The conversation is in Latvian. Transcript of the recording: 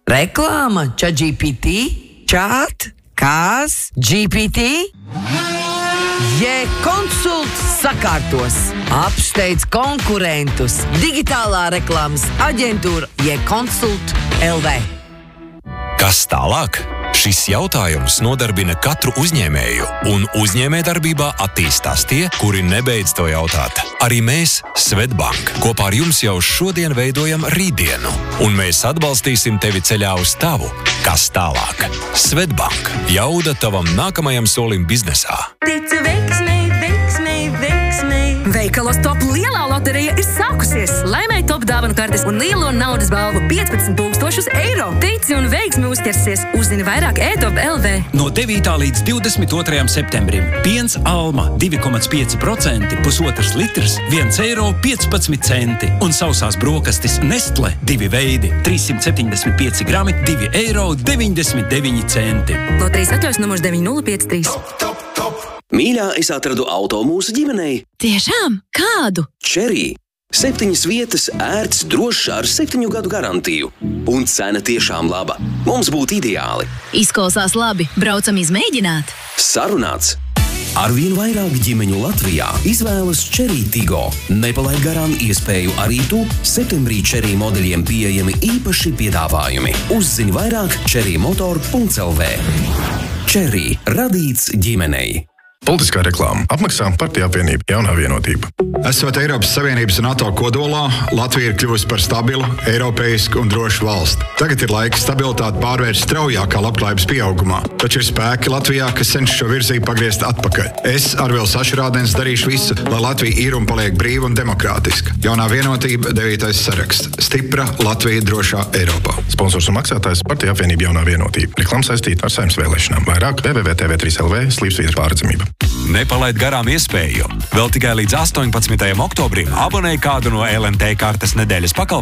Reklāma, ChatGPT, Chat, Kās, GPT. Konsults sakārtos, apsteidz konkurentus. Digitālā reklāmas aģentūra Konsult LV. Kas tālāk? Šis jautājums nodarbina katru uzņēmēju, un uzņēmējdarbībā attīstās tie, kuri nebeidz to jautāt. Arī mēs, Swedbank, kopā ar jums jau šodien veidojam rītdienu, un mēs atbalstīsim tevi ceļā uz tavu. Kas tālāk? Swedbank. Jauda tavam nākamajam solim biznesā. Ticu veiksmei, veiksmei, veiksmei. Veikalos Top lielā loterija ir sākusies. Laimēji Top dāvanu kartes un lielo naudas balvu 15,000 eiro. Tici un veiksmi uzķersies. Uzzini vairāk e-Top LV. No 9. līdz 22. septembrim piens Alma 2,5%, pusotrs litrs, 1,15 eiro. Un sausās brokastis Nestle 2 veidi, 375 grami, 2,99 eiro. Loterijas atļaus numurs 9053. Mīļā, es atradu auto mūsu ģimenei. Tiešām? Kādu? Cherry. 7 vietas, ērts, drošs ar 7 gadu garantiju. Un cena tiešām laba. Mums būtu ideāli. Izklausās labi. Braucam izmēģināt. Sarunāts. Arvien vairāk ģimeņu Latvijā izvēlas Cherry Tiggo. Nepalaid garām iespēju arī tu. Septembrī Cherry modeļiem pieejami īpaši piedāvājumi. Uzzini vairāk cherrymotor.lv. Cherry. Radīts ģimenei. Politiskā reklāma apmaksā Partija apvienība Jaunā vienotība. Esot Eiropas Savienības un NATO kodolā, Latvija ir kļuvusi par stabilu, eiropeisku un drošu valsti. Tagad ir laiks stabilitāti pārvērst straujākā labklājības pieaugumā. Taču ir spēki Latvijā, kas cenšas šo virzību pagriezt atpakaļ. Es, Arvils Ašrādens, darīšu visu, lai Latvija ir un paliek brīva un demokrātiska. Jaunā vienotība 9. saraksts. Stipra Latvija drošā Eiropā. Sponsors un maksātājs Partija apvienība Jaunā vienotība. Reklāma saistīta ar Saeimas vēlēšanām. Vairāk www.tv3lv/pārredzamība. Nepalaid garām iespēju. Vēl tikai līdz 18. oktobrim abonēj kādu no LNT kartes nedēļas pakalpojumiem.